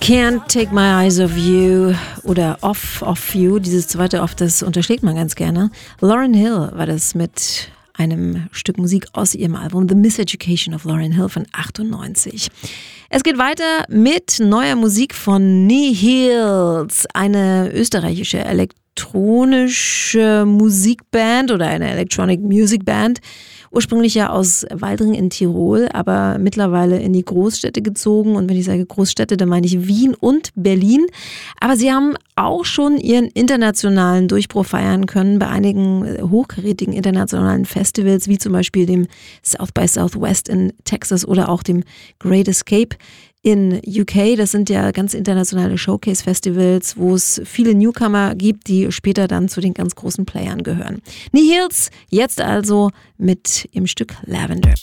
Can't Take My Eyes Off You oder Off You, dieses zweite Off, das unterschlägt man ganz gerne. Lauryn Hill war das mit einem Stück Musik aus ihrem Album The Miseducation of Lauryn Hill von 98. Es geht weiter mit neuer Musik von Nihils, eine österreichische elektronische Musikband oder eine Electronic Music Band. Ursprünglich ja aus Waldring in Tirol, aber mittlerweile in die Großstädte gezogen. Und wenn ich sage Großstädte, dann meine ich Wien und Berlin. Aber sie haben auch schon ihren internationalen Durchbruch feiern können bei einigen hochkarätigen internationalen Festivals, wie zum Beispiel dem South by Southwest in Texas oder auch dem Great Escape in UK. Das sind ja ganz internationale Showcase-Festivals, wo es viele Newcomer gibt, die später dann zu den ganz großen Playern gehören. Nihils, jetzt also mit ihrem Stück Lavender.